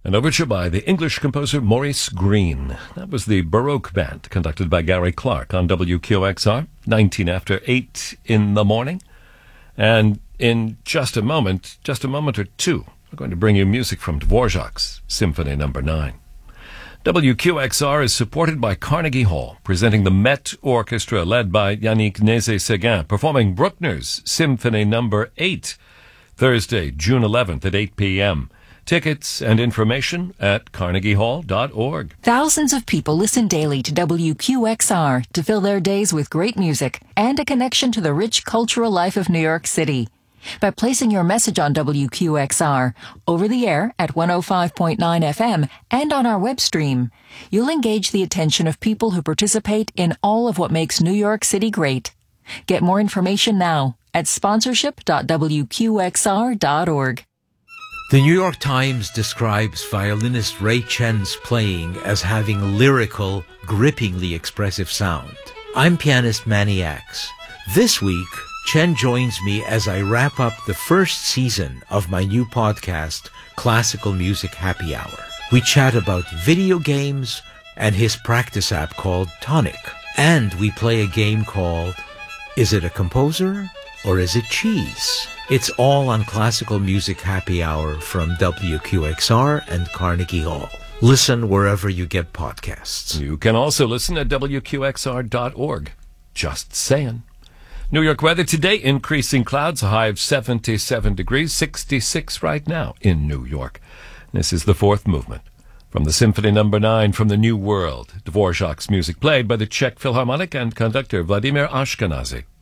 An overture by the English composer Maurice Greene. That was the Baroque Band, conducted by Gary Clark on WQXR, 19 after 8 in the morning. And in just a moment or two, we're going to bring you music from Dvorak's Symphony No. 9. WQXR is supported by Carnegie Hall, presenting the Met Orchestra led by Yannick Nézet-Séguin, performing Bruckner's Symphony No. 8, Thursday, June 11th at 8 p.m. Tickets and information at carnegiehall.org. Thousands of people listen daily to WQXR to fill their days with great music and a connection to the rich cultural life of New York City. By placing your message on WQXR, over the air at 105.9 FM and on our web stream, you'll engage the attention of people who participate in all of what makes New York City great. Get more information now at sponsorship.wqxr.org. The New York Times describes violinist Ray Chen's playing as having a lyrical, grippingly expressive sound. I'm pianist Manny Axe. This week, Chen joins me as I wrap up the first season of my new podcast, Classical Music Happy Hour. We chat about video games and his practice app called Tonic. And we play a game called Is It a Composer or Is It Cheese? It's all on Classical Music Happy Hour from WQXR and Carnegie Hall. Listen wherever you get podcasts. You can also listen at WQXR.org. Just saying. New York weather today, increasing clouds, a high of 77 degrees, 66 right now in New York. This is the fourth movement from the Symphony No. 9 from the New World. Dvorak's music played by the Czech Philharmonic and conductor Vladimir Ashkenazy.